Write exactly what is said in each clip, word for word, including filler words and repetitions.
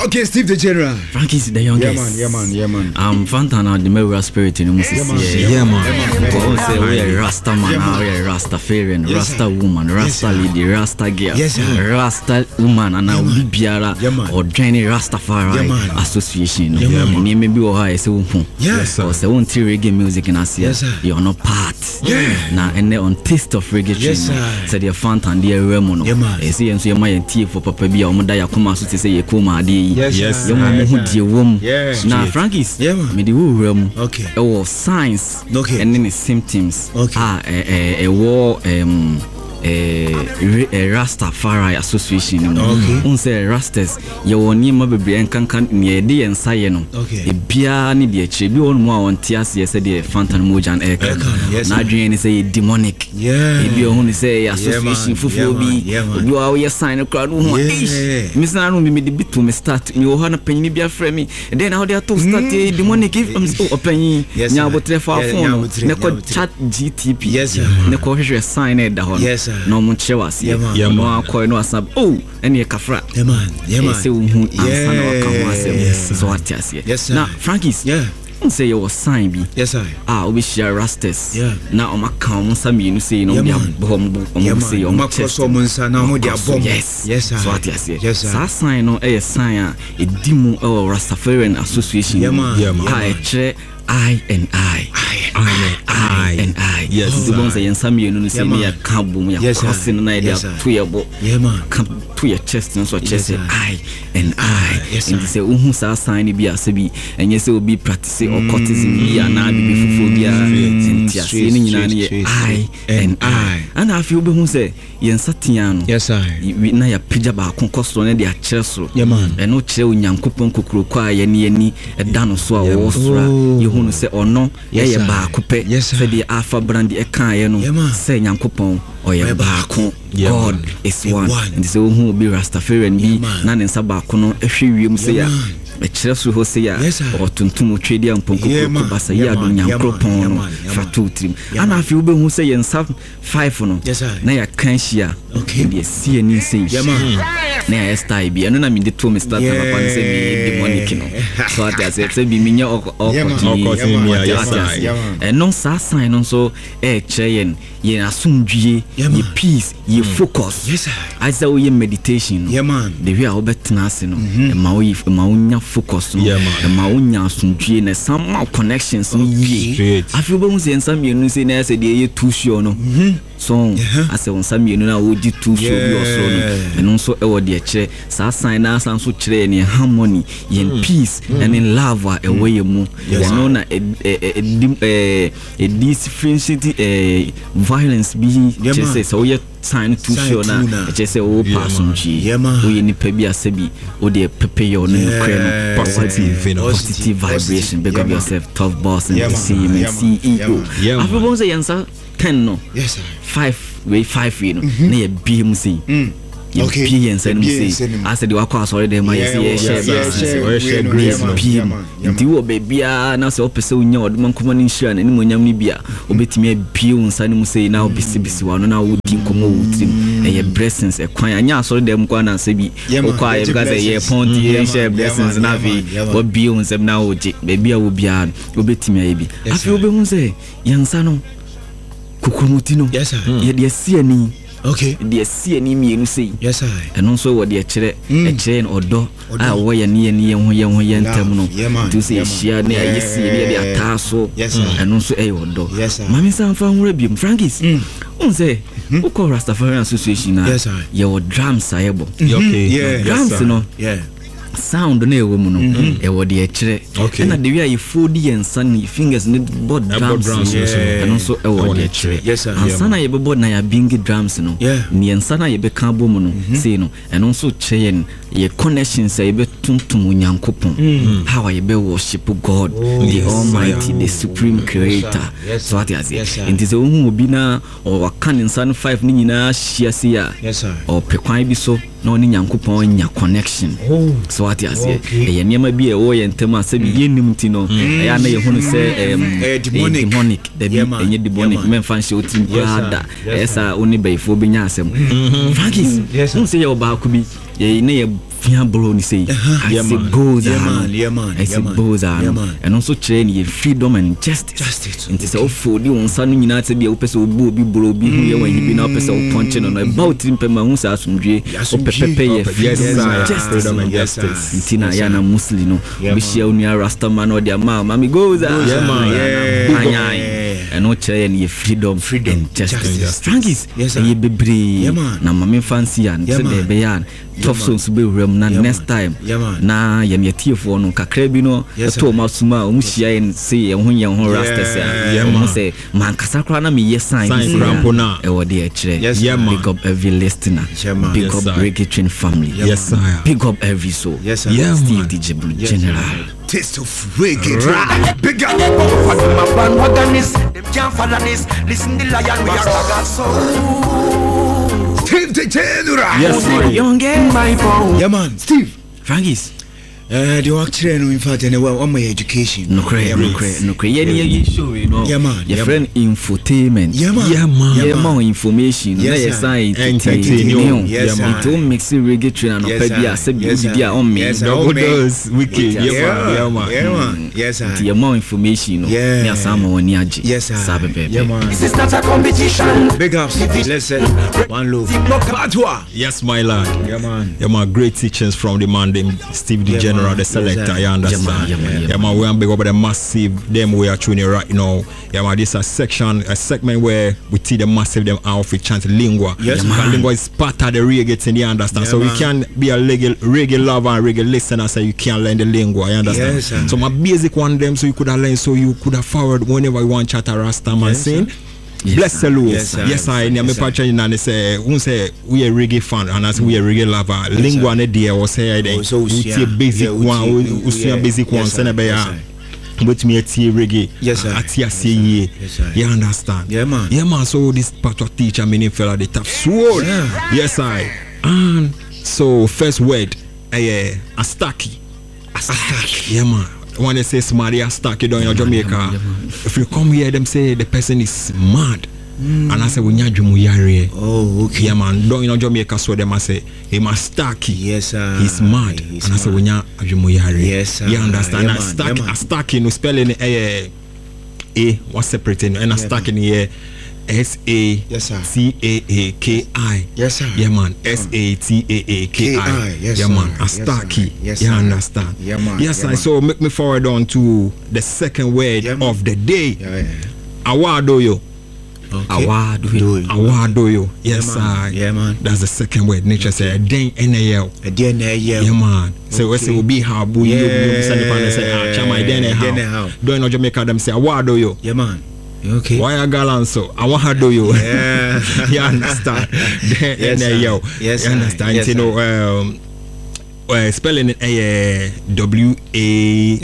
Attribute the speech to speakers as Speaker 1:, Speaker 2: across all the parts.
Speaker 1: Okay, Steve the General.
Speaker 2: Frankie is the youngest.
Speaker 1: Yeah man, yeah man, yeah man.
Speaker 2: I'm Fantana the Mera spirit in the
Speaker 1: Yeah man,
Speaker 2: yeah man.
Speaker 1: Yeah
Speaker 2: Say we are Rasta man, we are Rasta Farian, Rasta woman, Rasta lady, Rasta girl, Rasta woman, and now we biara or Jenny Rastafari Association. And you may be or say yes, or say one three reggae music in Asia. You're not part. Now and on taste of reggae. Yes, say the Fantan the Remono. You see, and so you might tea for Papa Bia or Mudaya Kuma to say you come. Yes, yes. You want to do womb. Now, Frankie's. Yeah, man. Me the room. Okay. Oh, signs. Okay. And then the symptoms. Okay. Ah, a a war um. A, a Rastafari Association. Okay. Unse Rastas. You want ni mabe and can can near the and sayeno. Okay. A beer ni the chibi on more on Tias yesterday. Fantan Mojan Eka. Yes. Nadrian is a demonic. Yeah. If you only say association for phobia. You are your sign of crowd. Miss Narum made the bit to me start. You want a penny be a friend me. And then how they are to start a demonic if I'm so open. Yes. Now, but therefore, phone. Neko chat G T P. Yes. Neko sign it down. Yes. No much was yeah man. Yeah man. Coin was sub. Oh, and ye kafra. Yeah man. Yeah man. Say who answer so what yes. Yes. Now Frankie's. Yeah. Say you was sign be. Yes I. Ah, we share Rastas. Yeah. Now on account some you say no dia bomb on say on chest. Now mo dia bomb. Yes. Yes sir. So what yes. Yes sir. Sa sign no eh sign a demo or Rastafarian Association. Yeah man. Yeah man. Ah, che I and I. I, I and I. Yes, the ones that you some you know say me a cabo, me a crossing an idea to your boat. Yeah, man. Come to your chest and so chest. I and I. Yes, and you say, who sa sign be a sebi, and yes, will be practicing or courtesy be an I be phobia. I and I. And I feel who say, Yen Satian. Yes, I. We na ya pijaba concost on their chest. Yeah, man. And no chill in Yankupon Kukruka, any any a dinosaur or you who say or no. Yeah, ba coupe. Yes, say the alpha brandy a can no say Yankupon or ya ba God is one. And so who will be Rastafarian be none in Sabacono, a few you say a chest who say or Tuntumo Tradia and Ponko Basa Yadon Yankropon Fatu Trim. And I feel who say and some five for no. Yes, I. Nay, I can't share. Okay, be a C N E say, nay, I stay be. And I mean the two Mister Papa say me demonic. So I said, be me or and no sign also a chain, ye assume ye peace, ye focus. Yes, I say we meditation. Yeah, man. The way I bet Nasino, and Maui, Maunia focus, and Maunia Sunji, and some connections. I feel bones and some you say, I said, ye too sure no. So I say, on some you know, would you too sure your son, and also our dear chair, so sign us and so train in harmony, in peace, and in love, away you move. Known a differentiated violence be just say so. Sign to show now. Just say, oh, person G. We need to be a sebi or the pepe your name, positive, positive vibration. Because yourself, tough boss and C E O. C E O. I propose the answer ten no. Yes, sir. Five, way five, you know, near B M C. Okay. P and send me say, I said, you are quite sorry, my share, share, grace, P M. And you baby, now so person, you know, one common insurance, and when you may be a bit me P and San say now, B C B C one, now would you come with him, and your blessings, a quiet, and yeah, sorry, them one and say, be quiet because a year point, share blessings, and have what be on them now, baby, I will be a bit maybe. I feel be say, young Sano Kukumutino, yes, sir, yet you see any. Okay. The C N E me you say. Yes, I. And also what the chere a chain or do I way near near young young terminal. To say share near yes, the tasso. Yes, and also a do. Yes, Mammy San found rebium. Frankie's. On say, who call Rastafarian Association? Yes, I. Your drums are able. Okay. Yeah, drums, you know. Yeah. Sound ne woman e wo de akire na de wi ayi fodi and sunny fingers ne board drums and also e wo de akire and sana ye board na ya bingi drums no ne sana ye be kan bom no say no and also chain ye connections ye be tuntum nyankopon how ye be worship God the Almighty, the supreme creator. So what is it? And is who be na or kan insane five ni nyina hia sia or pekwan bi so no ni nyankopon nya connection. So what you say? E nyema bi e wo ye ntema se bi yenim ti no e ya na ye hunu se demonic demonic da bi enye demonic men fan she otim brada esa oni baifo bi nya asem Frankis who say you ba ku bi ye na ye fia bro ni say I say goes
Speaker 1: yeah man yeah man
Speaker 2: I say goes and also train ye freedom and justice
Speaker 1: justice
Speaker 2: nti say ofo di won sa no nyina te bia wo pese obu obi bro bi hu ye wan yibi na pese wo punch no no about rim pema hu sa asumdwe o pepepe ye freedom and justice nti na ya na muslim no bi shia onua rasta man o dia ma mami goes
Speaker 1: yeah man
Speaker 2: yeah and no train ye freedom freedom justice Frankis ye bebre na mami fancy and say be be yan tough songs be rem na next time na ye ne tiefo no kakra bi no to ma suma o mu hia en say ye ho ye ho rastas ya mo say man kasa kra na me ye sign
Speaker 3: crampo na
Speaker 2: e wo de e kire big up every listener big up Reggae Train family
Speaker 3: yes sir
Speaker 2: big up every soul
Speaker 1: yes
Speaker 2: yeah Steve D J Blue General
Speaker 1: taste of Reggae Train big up
Speaker 4: my band organist them can't follow this listen the lion we are raga soul
Speaker 1: Steve D J General
Speaker 2: yes young girl
Speaker 4: my phone
Speaker 1: yeah man Steve
Speaker 2: Frankis
Speaker 1: Uh, the work train in fact and one my education
Speaker 2: no credit no credit no credit yeah yeah show you know
Speaker 1: yeah man
Speaker 2: your friend infotainment
Speaker 1: yeah man
Speaker 2: yeah man yeah man information
Speaker 1: yes
Speaker 2: yes side
Speaker 1: entertainment yes man
Speaker 2: it don't mix Reggae Train and opebia say be dia on me
Speaker 3: double dose wicked
Speaker 1: yeah man yeah man yes sir
Speaker 2: the more information no me asama woni age
Speaker 1: yes sir
Speaker 2: sabe bebe
Speaker 1: yeah man
Speaker 4: this is not a competition
Speaker 1: big ups let's say one love Patwa
Speaker 3: yes my lad
Speaker 1: yeah man
Speaker 3: yeah man great teachings from the man named Steve D General the selector, you understand? Yeah, man, yeah, man, we are big over the massive them we are tuning right now. Yeah, man, this is a section, a segment where we see the massive them outfit chant lingua.
Speaker 1: Yes,
Speaker 3: yeah, man. Lingua is part of the reggae thing, you understand? Yeah, so man. We can be a reggae, reggae lover and reggae listener, so you can learn the lingua, you understand?
Speaker 1: Yes, sir.
Speaker 3: So my basic one them, so you could have learned, so you could have forward whenever you want chat a Rasta man
Speaker 1: yes,
Speaker 3: saying. Yes, bless the Lord. Yes, sir. Yes, I. Yes, I. Yes, and say, we say we a reggae fan, and as we a reggae lover. Yes, lingua ne dia was say I. We see basic one, we see basic one. Send a bear. But me a tea reggae.
Speaker 1: Yes, sir.
Speaker 3: A tea say ye. You understand?
Speaker 1: Yeah, man.
Speaker 3: Yeah, man. So this part of teacher meaning fella the tough sword. Yes, I. And so first word, eh, a stacky. A stacky. Yeah, man. When they say somebody is stuck down in Jamaica, yeah, if you come here, them say the person is mad. Mm. And I say, we need to
Speaker 1: oh, okay.
Speaker 3: Yeah, man. Down in Jamaica, so them I say, he must stuck.
Speaker 1: Yes, sir.
Speaker 3: He's mad.
Speaker 1: He's
Speaker 3: and I say, we need to
Speaker 1: yes, sir.
Speaker 3: You understand?
Speaker 1: Yeah,
Speaker 3: I stuck, yeah, I stuck in spelling A, A, what's separating, and I stuck in here. S A T A A K I.
Speaker 1: Yes, sir.
Speaker 3: Yeah, man. S A T A A K I.
Speaker 1: Yes,
Speaker 3: yeah, man. A stacky.
Speaker 1: Yes,
Speaker 3: you understand?
Speaker 1: Yeah, man.
Speaker 3: Yes,
Speaker 1: yeah,
Speaker 3: I. So make me forward on to the second word
Speaker 1: yeah,
Speaker 3: of the day.
Speaker 1: Yeah, yeah.
Speaker 3: Awadoyo.
Speaker 1: Okay.
Speaker 3: Awadoyo. Awadoyo. Yes,
Speaker 1: yeah, man.
Speaker 3: I.
Speaker 1: Yeah, man.
Speaker 3: That's the second word. Nature okay. said, "Den N A L."
Speaker 1: A D N A L.
Speaker 3: Yeah, man. So we say we be how we you you send the pan and say, "Ah, chama Den how." Don't know Jamaica them say Awadoyo.
Speaker 1: Yeah, man. Okay.
Speaker 3: Why a galan so? I want to do you.
Speaker 1: Yeah.
Speaker 3: You understand? Then,
Speaker 1: yes,
Speaker 3: then, yo,
Speaker 1: yes,
Speaker 3: you understand?
Speaker 1: Yes,
Speaker 3: you know, um, uh, spelling it uh, W A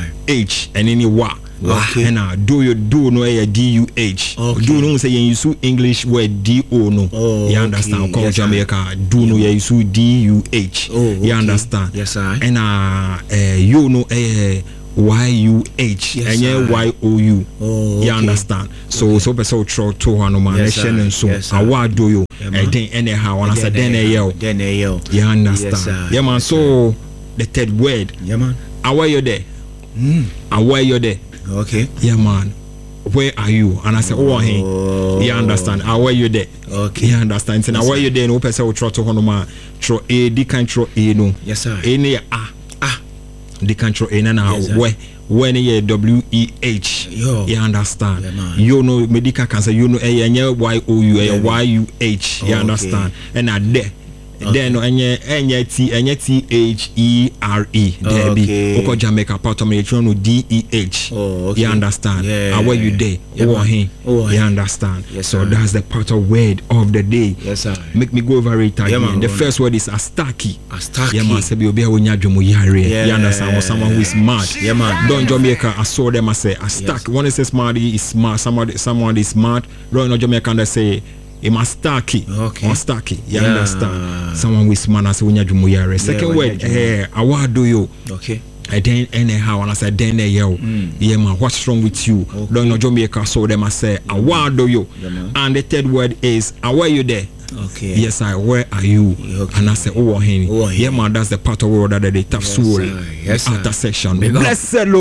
Speaker 3: H and then wa.
Speaker 1: Okay.
Speaker 3: And uh, do you do no a D U H?
Speaker 1: Okay.
Speaker 3: Do no say you use English word D O no.
Speaker 1: Oh,
Speaker 3: you understand?
Speaker 1: okay.
Speaker 3: Call
Speaker 1: Yes,
Speaker 3: Jamaica. Do no you use D U H.
Speaker 1: Oh, okay.
Speaker 3: You understand?
Speaker 1: Yes, sir.
Speaker 3: And uh, uh you know a. Y U H and yeah Y O U.
Speaker 1: Oh,
Speaker 3: you
Speaker 1: okay.
Speaker 3: understand? So
Speaker 1: okay.
Speaker 3: so person try to hano man and so award do you and then anyhow and I said then a
Speaker 1: then a yo.
Speaker 3: You understand?
Speaker 1: Yes,
Speaker 3: yeah man.
Speaker 1: Yes,
Speaker 3: so the third word.
Speaker 1: Yeah man.
Speaker 3: Away you there?
Speaker 1: Mm.
Speaker 3: Away you there?
Speaker 1: Okay.
Speaker 3: Yeah man. Where are you? And I said, oh, hey. You understand? Away you there?
Speaker 1: Okay.
Speaker 3: You understand? And away you there? No person will try to hano man. Try a D can try a no.
Speaker 1: Yes sir.
Speaker 3: Any ah. The control in and out where when you W E H you understand
Speaker 1: yeah,
Speaker 3: you know medical cancer you know a Y O U a Y U H you understand and at there then enye enye T enye T H E R E there be Oko Jamaica part of me no D E H you understand and where you there oh him you understand so that's the part of word of the day.
Speaker 1: Yes sir.
Speaker 3: Make me go over it again. The first word is Astaki.
Speaker 1: Astaki.
Speaker 3: Yeah man, say be obi onya dwomo yare. You understand? Or someone who is smart.
Speaker 1: Yeah man.
Speaker 3: Don't Jamaica I saw them I say Astaki. One is smart is smart. Somebody someone is smart. Don't know Jamaica they say he must stacky.
Speaker 1: Okay.
Speaker 3: Or stacky. You yeah. understand? Someone with smart as onya dwomo yare. Second yeah, word eh award do you.
Speaker 1: Okay.
Speaker 3: I then anyhow and I said then yo mm. yeah man what's wrong with you okay. Don't know Jamaica so them I say award do you yeah, and the third word is away you there
Speaker 1: Okay.
Speaker 3: Yes, I. Where are you? Okay. And I say, oh, Henny. Oh, yeah, man. That's the part of the world that they tap soul.
Speaker 1: Yes,
Speaker 3: after section.
Speaker 2: Blessed